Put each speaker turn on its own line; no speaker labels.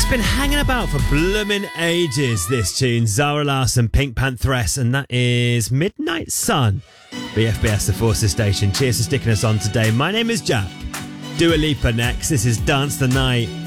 been hanging about for bloomin' ages, this tune. Zara Larsson, Pink Pantheress, and that is Midnight Sun. BFBS, the Forces Station. Cheers for sticking us on today. My name is Jack. Dua Lipa next. This is Dance the Night.